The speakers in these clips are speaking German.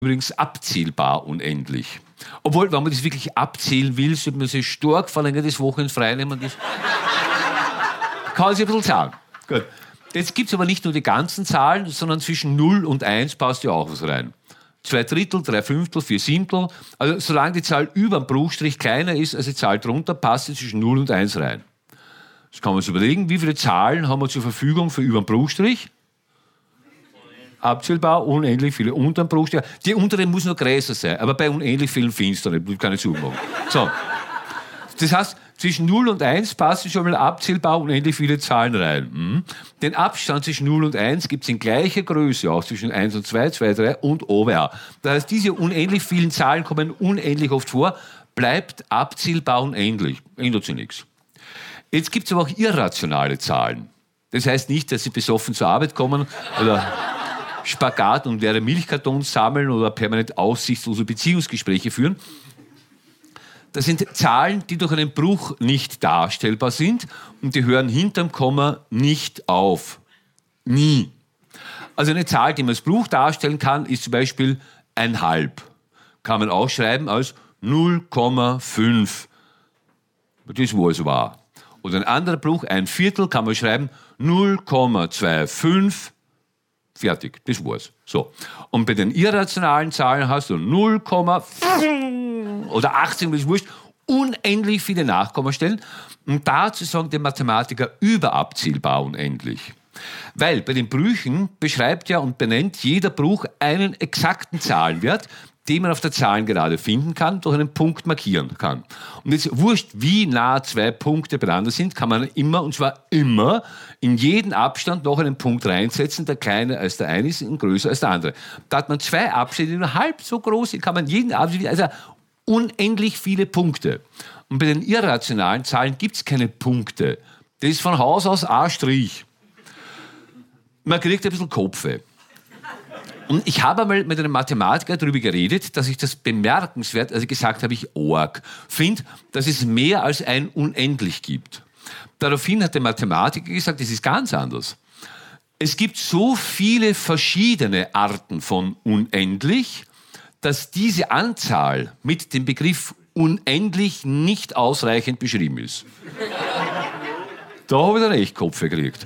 übrigens abzählbar unendlich. Obwohl, wenn man das wirklich abzählen will, sollte man sich stark verlängertes Wochenende frei nehmen. Das kann sich ein bisschen zahlen. Gut. Jetzt gibt es aber nicht nur die ganzen Zahlen, sondern zwischen 0 und 1 passt ja auch was rein. 2/3, 3/5, 4/7. Also solange die Zahl über dem Bruchstrich kleiner ist als die Zahl drunter, passt sie zwischen 0 und 1 rein. Jetzt kann man sich überlegen, wie viele Zahlen haben wir zur Verfügung für über dem Bruchstrich? Abzählbar, unendlich viele unter dem Bruchstrich. Die untere muss noch größer sein, aber bei unendlich vielen findest du nicht, du kannst nicht zumachen. So. Das heißt, zwischen 0 und 1 passen schon mal abzählbar unendlich viele Zahlen rein. Den Abstand zwischen 0 und 1 gibt es in gleicher Größe auch zwischen 1 und 2, 2, 3 und OVA. Das heißt, diese unendlich vielen Zahlen kommen unendlich oft vor, bleibt abzählbar unendlich. Ändert sich nichts. Jetzt gibt es aber auch irrationale Zahlen. Das heißt nicht, dass sie besoffen zur Arbeit kommen oder Spagat und leere Milchkartons sammeln oder permanent aussichtslose Beziehungsgespräche führen. Das sind Zahlen, die durch einen Bruch nicht darstellbar sind und die hören hinterm Komma nicht auf. Nie. Also eine Zahl, die man als Bruch darstellen kann, ist zum Beispiel 1/2. Kann man auch schreiben als 0,5. Das war es wahr. Oder ein anderer Bruch, 1/4, kann man schreiben 0,25. Fertig, das war's. So. Und bei den irrationalen Zahlen hast du 0, oder 18, das ist wurscht, unendlich viele Nachkommastellen. Und dazu sagen die Mathematiker überabzählbar unendlich. Weil bei den Brüchen beschreibt ja und benennt jeder Bruch einen exakten Zahlenwert, den man auf der Zahlengerade finden kann, durch einen Punkt markieren kann. Und jetzt wurscht, wie nah zwei Punkte beieinander sind, kann man immer, und zwar immer, in jeden Abstand noch einen Punkt reinsetzen, der kleiner als der eine ist und größer als der andere. Da hat man zwei Abstände, die nur halb so groß sind, kann man jeden Abstand, also unendlich viele Punkte. Und bei den irrationalen Zahlen gibt es keine Punkte. Das ist von Haus aus A'. Man kriegt ein bisschen Kopfweh. Und ich habe einmal mit einem Mathematiker darüber geredet, dass ich das bemerkenswert, also gesagt habe ich arg, finde, dass es mehr als ein Unendlich gibt. Daraufhin hat der Mathematiker gesagt, das ist ganz anders. Es gibt so viele verschiedene Arten von unendlich, dass diese Anzahl mit dem Begriff unendlich nicht ausreichend beschrieben ist. Da habe ich dann echt Kopf gekriegt.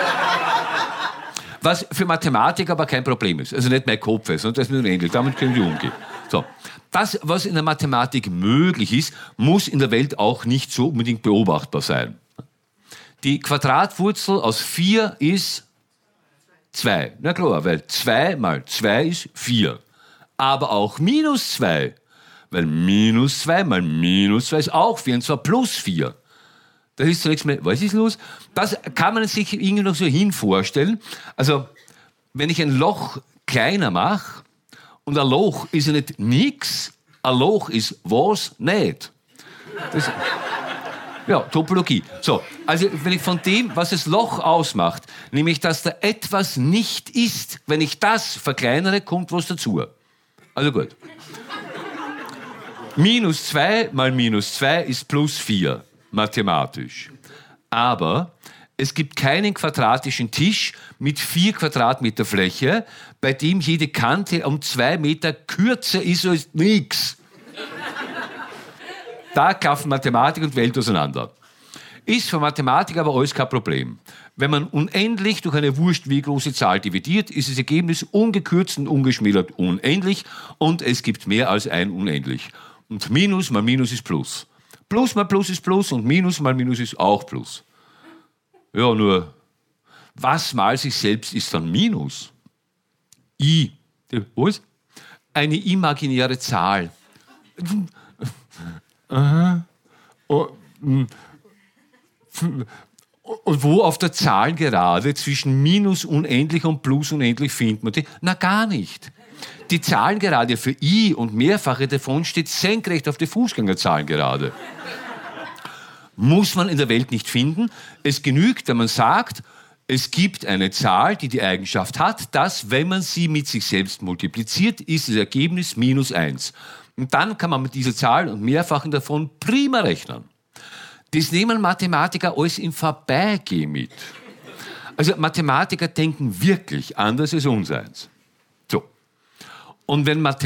Was für Mathematiker aber kein Problem ist. Also nicht mein Kopf, sondern das ist unendlich. Damit können wir umgehen. So. Das, was in der Mathematik möglich ist, muss in der Welt auch nicht so unbedingt beobachtbar sein. Die Quadratwurzel aus 4 ist 2. Na klar, weil 2 mal 2 ist 4. Aber auch minus 2, weil minus 2 mal minus 2 ist auch 4, und zwar plus 4. Das ist zunächst mal, was ist los? Das kann man sich irgendwie noch so hin vorstellen. Also, wenn ich ein Loch kleiner mache, und ein Loch ist ja nicht nix, ein Loch ist was nicht. Das, ja, Topologie. So, also wenn ich von dem, was das Loch ausmacht, nämlich dass da etwas nicht ist, wenn ich das verkleinere, kommt was dazu. Also gut. Minus 2 mal minus 2 ist plus 4. Mathematisch. Aber es gibt keinen quadratischen Tisch mit 4 Quadratmeter Fläche, bei dem jede Kante um 2 Meter kürzer ist als nichts. Da klaffen Mathematik und Welt auseinander. Ist für Mathematik aber alles kein Problem. Wenn man unendlich durch eine wurscht wie große Zahl dividiert, ist das Ergebnis ungekürzt und ungeschmälert unendlich und es gibt mehr als ein Unendlich. Und Minus mal Minus ist Plus. Plus mal Plus ist Plus und Minus mal Minus ist auch Plus. Ja, nur, was mal sich selbst ist dann Minus? I. Was? Eine imaginäre Zahl. Aha. Und wo auf der Zahlengerade zwischen Minus unendlich und Plus unendlich findet man die? Na, gar nicht. Die Zahlengerade für I und mehrfache davon steht senkrecht auf der Fußgängerzahlengerade. Muss man in der Welt nicht finden. Es genügt, wenn man sagt, es gibt eine Zahl, die die Eigenschaft hat, dass, wenn man sie mit sich selbst multipliziert, ist das Ergebnis minus 1. Und dann kann man mit dieser Zahl und mehrfachen davon prima rechnen. Das nehmen Mathematiker alles im Vorbeigehen mit. Also Mathematiker denken wirklich anders als unseins. So. Und wenn